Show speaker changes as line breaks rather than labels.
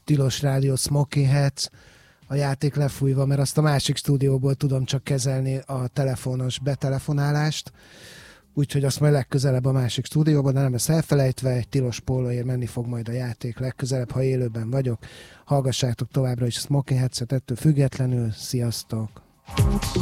Tilos Rádió, Smoking Heads, a játék lefújva, mert azt a másik stúdióból tudom csak kezelni a telefonos betelefonálást, úgyhogy azt majd legközelebb a másik stúdióban, de nem lesz elfelejtve, egy tilos pólóért menni fog majd a játék legközelebb, ha élőben vagyok. Hallgassátok továbbra is a Smoking Headset ettől függetlenül, sziasztok!